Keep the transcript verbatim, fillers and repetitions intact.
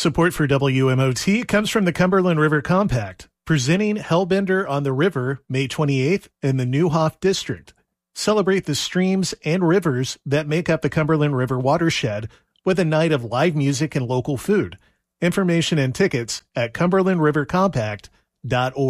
Support for W M O T comes from the Cumberland River Compact, presenting Hellbender on the River May twenty-eighth in the Neuhoff District. Celebrate the streams and rivers that make up the Cumberland River watershed with a night of live music and local food. Information and tickets at cumberland river compact dot org.